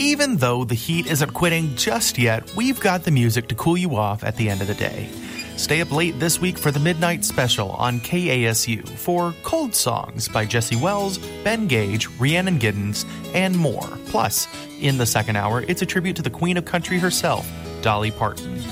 Even though the heat isn't quitting just yet, we've got the music to cool you off at the end of the day. Stay up late this week for the Midnight Special on KASU for Cold Songs by Jesse Wells, Ben Gage, Rhiannon Giddens, and more. Plus, in the second hour, it's a tribute to the Queen of Country herself, Dolly Parton.